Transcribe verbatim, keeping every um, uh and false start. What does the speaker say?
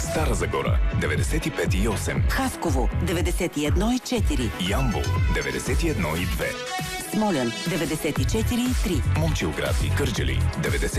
Стара Загора деветдесет и пет и осем, Хасково деветдесет и едно и четири, Ямбол деветдесет и едно и две, Смолян деветдесет и четири и три, Момчилград и Кърджали деветдесет